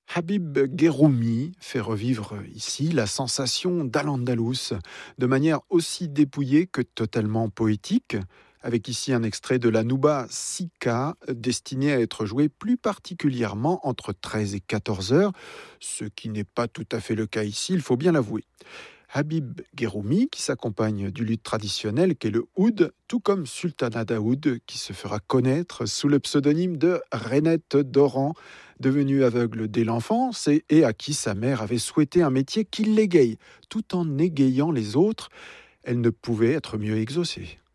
Habib Guerroumi fait revivre ici la sensation d'Al-Andalus de manière aussi dépouillée que totalement poétique, avec ici un extrait de la Nouba Sika destiné à être joué plus particulièrement entre 13 et 14 heures, ce qui n'est pas tout à fait le cas ici, il faut bien l'avouer. Habib Guerroumi, qui s'accompagne du luth traditionnel qu'est le oud, tout comme Sultana Daoud, qui se fera connaître sous le pseudonyme de Rainette Doran, devenue aveugle dès l'enfance et à qui sa mère avait souhaité un métier qui l'égaye, tout en égayant les autres. Elle ne pouvait être mieux exaucée.